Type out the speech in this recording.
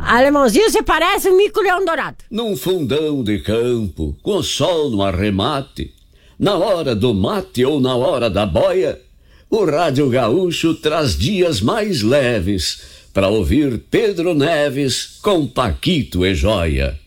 Alemãozinho, você parece um mico-leão dourado. Num fundão de campo, com sol no arremate, na hora do mate ou na hora da boia, o Rádio Gaúcho traz dias mais leves para ouvir Pedro Neves com Paquito e Joia.